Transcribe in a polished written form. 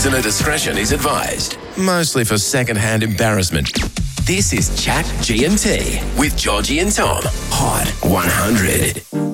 Listener discretion is advised, mostly for second-hand embarrassment. This is Chat G&T with Georgie and Tom, Hot 100.